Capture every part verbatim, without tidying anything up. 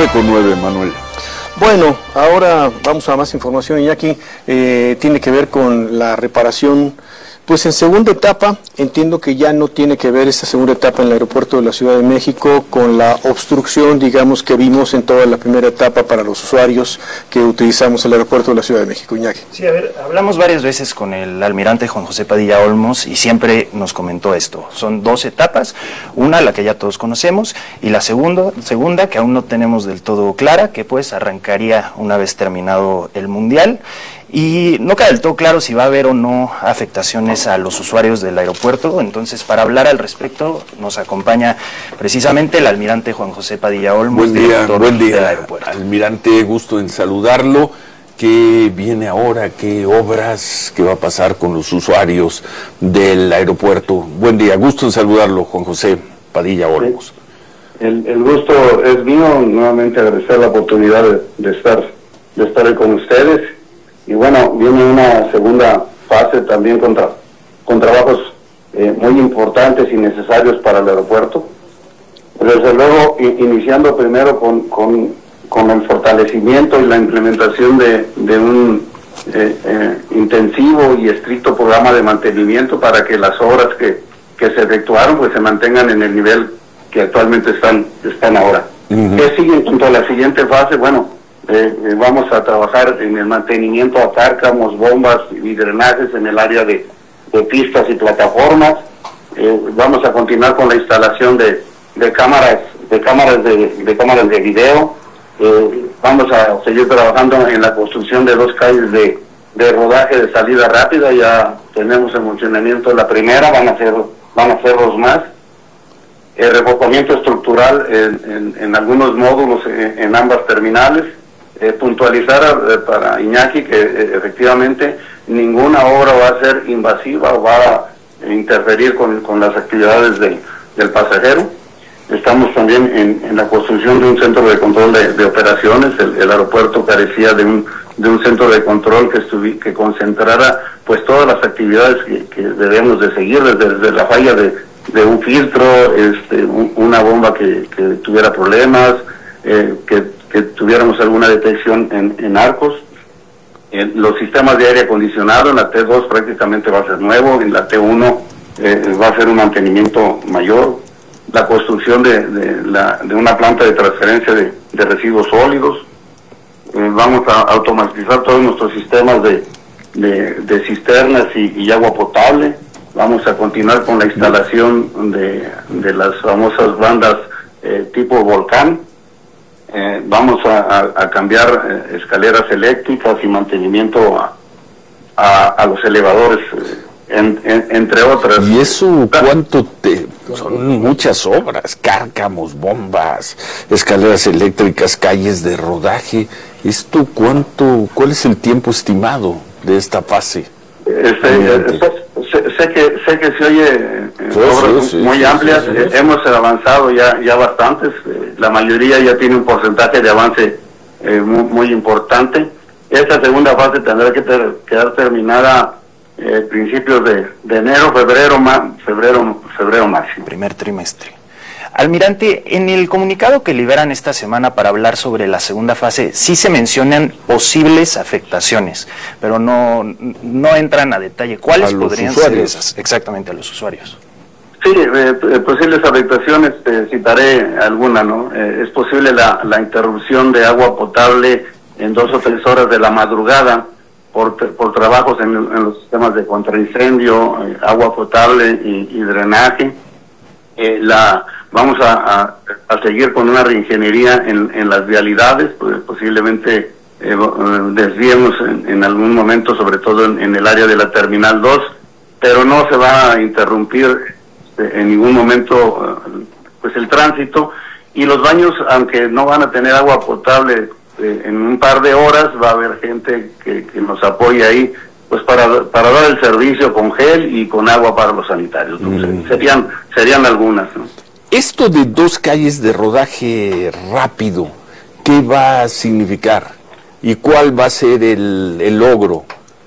nueve con nueve, Manuel. Bueno, ahora vamos a más información, Iñaki. Eh, tiene que ver con la reparación. Pues en segunda etapa, entiendo que ya no tiene que ver esta segunda etapa en el aeropuerto de la Ciudad de México con la obstrucción, digamos, que vimos en toda la primera etapa para los usuarios que utilizamos el aeropuerto de la Ciudad de México. Iñaki. Sí, a ver, hablamos varias veces con el almirante Juan José Padilla Olmos y siempre nos comentó esto. Son dos etapas, una la que ya todos conocemos y la segunda, segunda que aún no tenemos del todo clara, que pues arrancaría una vez terminado el Mundial. Y no queda del todo claro si va a haber o no afectaciones a los usuarios del aeropuerto. Entonces, para hablar al respecto, nos acompaña precisamente el almirante Juan José Padilla Olmos. Buen día, buen día, almirante, gusto en saludarlo. ¿Qué viene ahora? ¿Qué obras? ¿Qué va a pasar con los usuarios del aeropuerto? Buen día, gusto en saludarlo, Juan José Padilla Olmos. El, el gusto es mío, nuevamente agradecer la oportunidad de, de estar, de estar con ustedes. Y bueno, viene una segunda fase también con, tra con trabajos eh, muy importantes y necesarios para el aeropuerto. Desde luego, iniciando primero con, con, con el fortalecimiento y la implementación de, de un eh, eh, intensivo y estricto programa de mantenimiento para que las obras que, que se efectuaron pues se mantengan en el nivel que actualmente están, están ahora. Uh-huh. ¿Qué sigue en cuanto a la siguiente fase? Bueno, Eh, eh, vamos a trabajar en el mantenimiento a cárcamos, bombas y drenajes en el área de, de pistas y plataformas. Eh, vamos a continuar con la instalación de, de cámaras de cámaras de, de cámaras de video. Eh, vamos a seguir trabajando en la construcción de dos calles de, de rodaje de salida rápida. Ya tenemos en funcionamiento la primera, van a ser van a ser dos más. El reforzamiento estructural en, en, en algunos módulos en, en ambas terminales. Eh, puntualizar eh, para Iñaki que eh, efectivamente ninguna obra va a ser invasiva o va a interferir con, con las actividades del, del pasajero. Estamos también en, en la construcción de un centro de control de, de operaciones. El, el aeropuerto carecía de un de un centro de control que estuvi, que concentrara pues todas las actividades que, que debemos de seguir, desde, desde la falla de, de un filtro, este, un, una bomba que, que tuviera problemas, eh, que que tuviéramos alguna detección en, en arcos. En los sistemas de aire acondicionado en la T dos prácticamente va a ser nuevo, en la T uno eh, va a ser un mantenimiento mayor, la construcción de, de, la, de una planta de transferencia de, de residuos sólidos, eh, vamos a automatizar todos nuestros sistemas de, de, de cisternas y, y agua potable, vamos a continuar con la instalación de, de las famosas bandas eh, tipo volcán. Eh, vamos a, a, a cambiar eh, escaleras eléctricas y mantenimiento a, a, a los elevadores, eh, en, en, entre otras. ¿Y eso cuánto te...? Son muchas obras, cárcamos, bombas, escaleras eléctricas, calles de rodaje. ¿Esto cuánto, cuál es el tiempo estimado de esta fase? Este, eh, sé, sé que sé que se oye eh, sí, obras sí, muy sí, amplias, sí, sí, sí. Eh, hemos avanzado ya ya bastantes, eh, la mayoría ya tiene un porcentaje de avance eh, muy, muy importante. Esta segunda fase tendrá que ter, quedar terminada eh, principios de, de enero, febrero, ma, febrero, febrero máximo. Primer trimestre. Almirante, en el comunicado que liberan esta semana para hablar sobre la segunda fase, sí se mencionan posibles afectaciones, pero no, no entran a detalle. ¿Cuáles podrían ser esas? Exactamente, a los usuarios. Sí, eh, posibles afectaciones, eh, citaré alguna, ¿no? Eh, es posible la, la interrupción de agua potable en dos o tres horas de la madrugada por, por trabajos en, en los sistemas de contraincendio, eh, agua potable y, y drenaje. Eh, la Vamos a, a, a seguir con una reingeniería en, en las vialidades, pues posiblemente eh, desviemos en, en algún momento, sobre todo en, en el área de la Terminal dos, pero no se va a interrumpir este, en ningún momento pues el tránsito, y los baños, aunque no van a tener agua potable eh, en un par de horas, va a haber gente que, que nos apoye ahí pues para para dar el servicio con gel y con agua para los sanitarios, ¿no? Mm. serían serían algunas, ¿no? Esto de dos calles de rodaje rápido, ¿qué va a significar? ¿Y cuál va a ser el, el logro?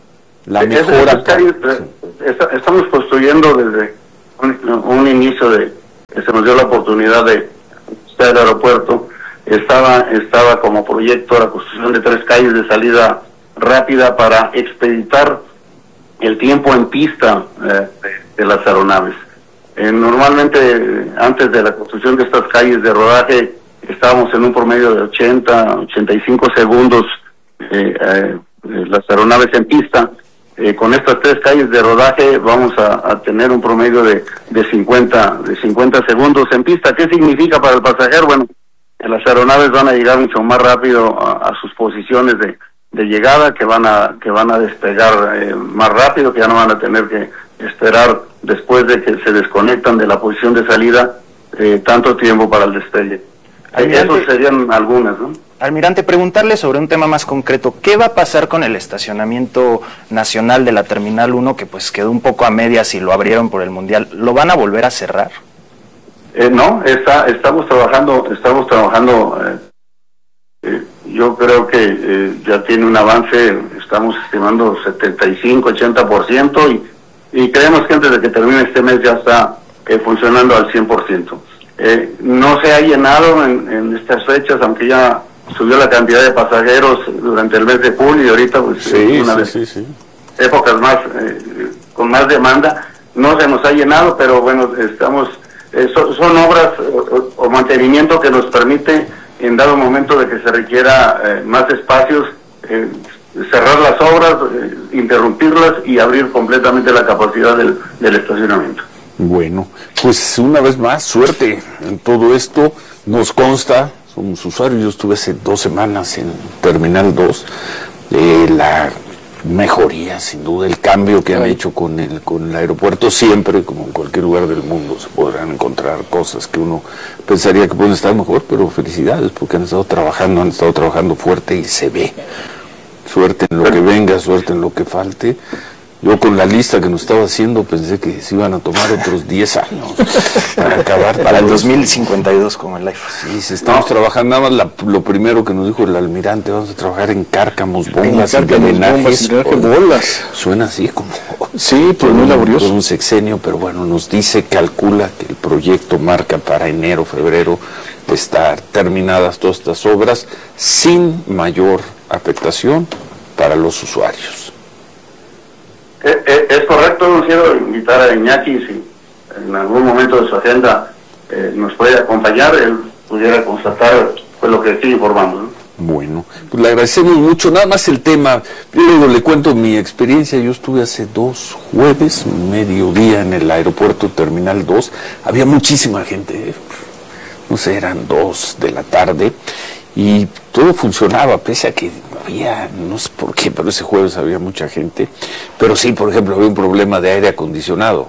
La mejora. Esas calles, eh, estamos construyendo desde un, un inicio de que se nos dio la oportunidad de estar el aeropuerto, estaba, estaba como proyecto la construcción de tres calles de salida rápida para expeditar el tiempo en pista eh, de, de las aeronaves. Eh, normalmente, eh, antes de la construcción de estas calles de rodaje, estábamos en un promedio de ochenta, ochenta y cinco segundos eh, eh, las aeronaves en pista. Eh, con estas tres calles de rodaje vamos a, a tener un promedio de, de cincuenta segundos en pista. ¿Qué significa para el pasajero? Bueno, las aeronaves van a llegar mucho más rápido a, a sus posiciones de, de llegada, que van a que van a despegar eh, más rápido, que ya no van a tener que esperar después de que se desconectan de la posición de salida eh, tanto tiempo para el despegue. Almirante, Esos serían algunas, ¿no? Almirante, preguntarle sobre un tema más concreto. ¿Qué va a pasar con el estacionamiento nacional de la Terminal uno, que pues quedó un poco a medias y lo abrieron por el Mundial? ¿Lo van a volver a cerrar? Eh, no, está, estamos trabajando, estamos trabajando, eh, eh, yo creo que eh, ya tiene un avance, estamos estimando setenta y cinco, ochenta por ciento y, y creemos que antes de que termine este mes ya está eh, funcionando al cien por ciento. Eh, no se ha llenado en, en estas fechas, aunque ya subió la cantidad de pasajeros durante el mes de julio y ahorita pues sí, una sí, de sí, sí. épocas más eh, con más demanda, no se nos ha llenado, pero bueno, estamos eh, so, son obras o, o mantenimiento que nos permite en dado momento de que se requiera eh, más espacios, eh, cerrar las obras, eh, interrumpirlas y abrir completamente la capacidad del, del estacionamiento. Bueno, pues una vez más, suerte en todo esto. Nos consta, somos usuarios, yo estuve hace dos semanas en Terminal dos, eh, la mejoría, sin duda, el cambio que han hecho con el, con el aeropuerto. Siempre, como en cualquier lugar del mundo, se podrán encontrar cosas que uno pensaría que pueden estar mejor, pero felicidades, porque han estado trabajando, han estado trabajando fuerte y se ve. Suerte en lo que venga, suerte en lo que falte. Yo con la lista que nos estaba haciendo pensé que se iban a tomar otros diez años para acabar. Para el dos mil cincuenta y dos como el iPhone. Sí, se estamos trabajando, nada más la, lo primero que nos dijo el almirante, vamos a trabajar en cárcamos, bombas, en cárcamos, engranajes. bombas, bolas. Suena así como... Sí, pues muy laborioso. Por un sexenio, pero bueno, nos dice, calcula que el proyecto marca para enero, febrero, estar terminadas todas estas obras sin mayor afectación para los usuarios. Es, es correcto, quiero invitar a Iñaki, si en algún momento de su agenda eh, nos puede acompañar, él pudiera constatar pues lo que estoy informando, ¿no? Bueno, pues le agradecemos mucho. Nada más el tema, yo luego le cuento mi experiencia. Yo estuve hace dos jueves, mediodía, en el aeropuerto Terminal dos. Había muchísima gente, no sé, eran dos de la tarde, y todo funcionaba, pese a que había, no sé por qué, pero ese jueves había mucha gente. Pero sí, por ejemplo, había un problema de aire acondicionado.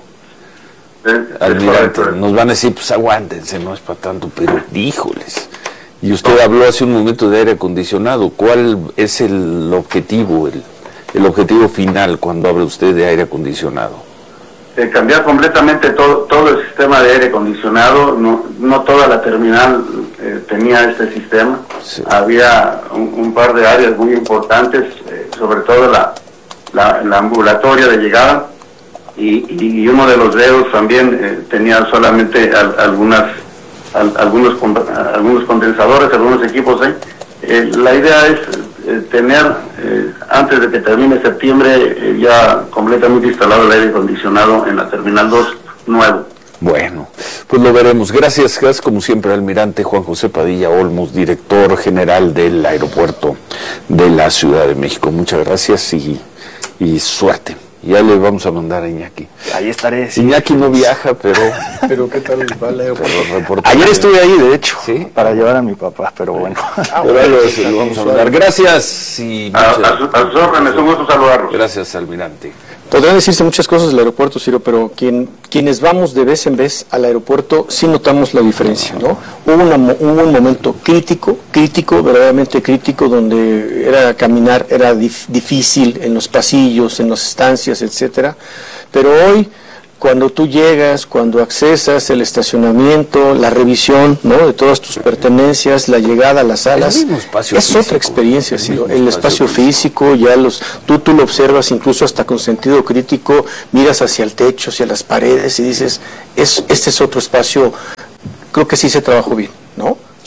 Es, Almirante, es nos van a decir, pues aguántense, no es para tanto, pero díjoles. Y usted habló hace un momento de aire acondicionado. ¿Cuál es el objetivo, el, el objetivo final cuando habla usted de aire acondicionado? Eh, cambiar completamente todo todo el sistema de aire acondicionado. No, no toda la terminal eh, tenía este sistema. Sí. Había un, un par de áreas muy importantes, eh, sobre todo la, la, la ambulatoria de llegada, y, y uno de los dedos también eh, tenía solamente al, algunas al, algunos algunos condensadores, algunos equipos ahí. Eh, la idea es eh, tener, eh, antes de que termine septiembre, eh, ya completamente instalado el aire acondicionado en la Terminal dos nuevo. Bueno, pues lo veremos. Gracias, gracias como siempre, almirante Juan José Padilla Olmos, director general del aeropuerto de la Ciudad de México. Muchas gracias y, y suerte. Ya le vamos a mandar a Iñaki. Ahí estaré. Sí. Iñaki no viaja, pero... Pero ¿qué tal va el aeropuerto? Ayer estuve ahí, de hecho, ¿sí? Para llevar a mi papá, pero bueno. Ah, pero bueno, lo, se lo vamos a mandar. Gracias y a, a, su, a sus órdenes, un gusto saludarlos. Gracias, almirante. Podrán decirse muchas cosas del aeropuerto, Ciro, pero quien, quienes vamos de vez en vez al aeropuerto sí notamos la diferencia, ¿no? Hubo, una, hubo un momento crítico, crítico, verdaderamente crítico, donde era caminar, era dif, difícil en los pasillos, en las estancias, etcétera. Pero hoy, cuando tú llegas, cuando accesas el estacionamiento, la revisión, ¿no?, de todas tus pertenencias, la llegada a las salas, el mismo espacio es físico, otra experiencia, el, ¿sí? el espacio, espacio físico, físico, ya los, tú, tú lo observas incluso hasta con sentido crítico, miras hacia el techo, hacia las paredes y dices, es, este es otro espacio, creo que sí se trabajó bien, ¿no?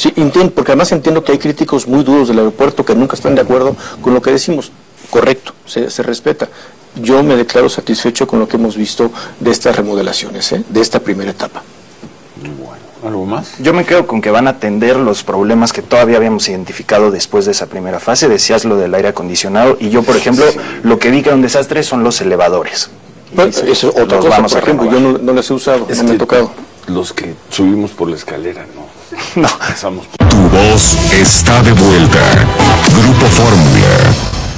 Sí, entiendo, porque además entiendo que hay críticos muy duros del aeropuerto que nunca están de acuerdo con lo que decimos. Correcto, se, se respeta. Yo me declaro satisfecho con lo que hemos visto de estas remodelaciones, ¿eh? de esta primera etapa. Bueno, ¿algo más? Yo me quedo con que van a atender los problemas que todavía habíamos identificado después de esa primera fase. Decías lo del aire acondicionado y yo, por ejemplo, sí. lo que vi que era un desastre son los elevadores. Pues, eso es otra cosa, por ejemplo, yo no, no los he usado, es no me ha tocado. Los que subimos por la escalera, ¿no? No. Pasamos. Tu voz está de vuelta. Grupo Fórmula.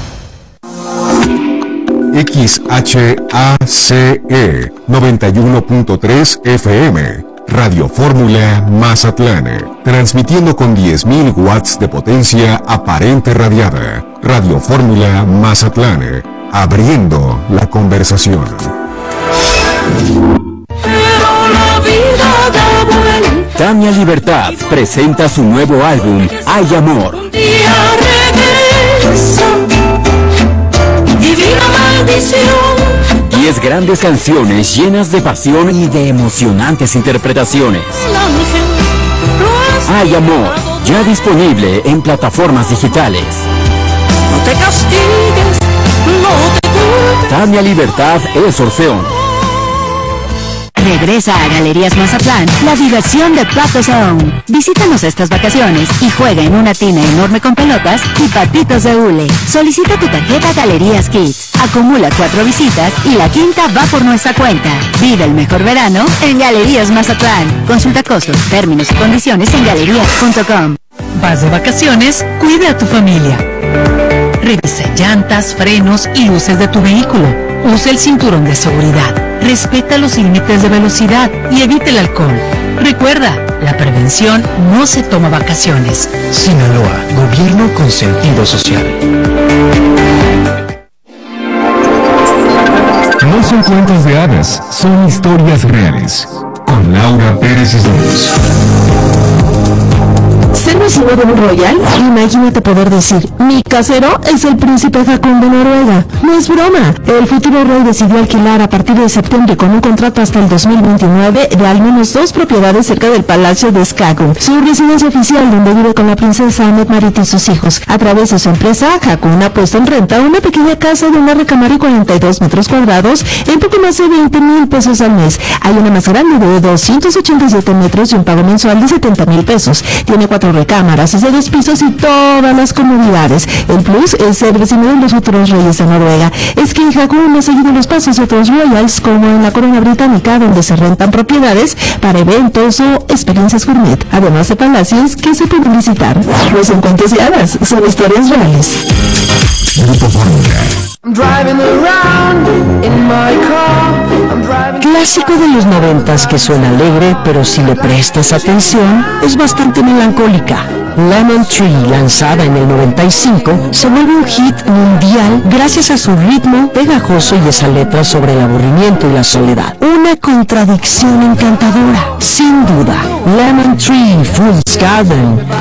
X H A C E noventa y uno punto tres F M. Radio Fórmula Mazatlán. Transmitiendo con diez mil watts de potencia aparente radiada. Radio Fórmula Mazatlán. Abriendo la conversación. Tania Libertad presenta su nuevo álbum, Hay Amor. Diez grandes canciones llenas de pasión y de emocionantes interpretaciones. Hay Amor, ya disponible en plataformas digitales. No te castigues, no te culpes. Tania Libertad es Orfeón. Regresa a Galerías Mazatlán la diversión de Pato Zone. Visítanos estas vacaciones y juega en una tina enorme con pelotas y patitos de hule. Solicita tu tarjeta Galerías Kids. Acumula cuatro visitas y la quinta va por nuestra cuenta. Vive el mejor verano en Galerías Mazatlán. Consulta costos, términos y condiciones en galerías punto com. Vas de vacaciones, cuida a tu familia. Revisa llantas, frenos y luces de tu vehículo. Usa el cinturón de seguridad. Respeta los límites de velocidad y evite el alcohol. Recuerda, la prevención no se toma vacaciones. Sinaloa, gobierno con sentido social. No son cuentos de hadas, son historias reales. Con Laura Pérez Isdós. ¿Ser vecino de un royal? Imagínate poder decir, mi casero es el príncipe Haakon de Noruega. No es broma. El futuro rey decidió alquilar a partir de septiembre con un contrato hasta el dos mil veintinueve de al menos dos propiedades cerca del palacio de Skagun, su residencia oficial donde vive con la princesa Mette-Marit y sus hijos. A través de su empresa, Haakon ha puesto en renta una pequeña casa de una recámara y cuarenta y dos metros cuadrados en poco más de veinte mil pesos al mes. Hay una más grande de doscientos ochenta y siete metros y un pago mensual de setenta mil pesos. Tiene cuatro recámaras, es de dos pisos y todas las comodidades. El plus es ser vecino de los futuros reyes de Noruega. Es que Haakon ha seguido los pasos de otros royals, como en la corona británica, donde se rentan propiedades para eventos o experiencias gourmet, además de palacios que se pueden visitar. No son cuentos de hadas, son historias reales. Grupo Fórmula. Clásico de los noventas que suena alegre, pero si le prestas atención, es bastante melancólica. Lemon Tree, lanzada en el noventa y cinco, se vuelve un hit mundial gracias a su ritmo pegajoso y esa letra sobre el aburrimiento y la soledad. Una contradicción encantadora, sin duda. Lemon Tree, Fool's Garden.